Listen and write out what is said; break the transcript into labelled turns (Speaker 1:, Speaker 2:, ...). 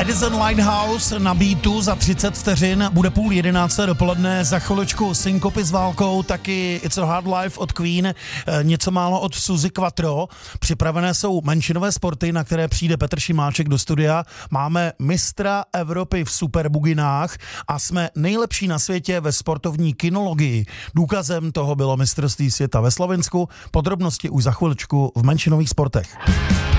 Speaker 1: Edison Lighthouse na beatu za 30 vteřin, bude 10:30 dopoledne, za chviličku Synkopy s válkou, taky It's a Hard Life od Queen, něco málo od Suzy Quattro, připravené jsou menšinové sporty, na které přijde Petr Šimáček do studia, máme mistra Evropy v superbuginách a jsme nejlepší na světě ve sportovní kinologii. Důkazem toho bylo mistrovství světa ve Slovinsku, podrobnosti už za chviličku v menšinových sportech.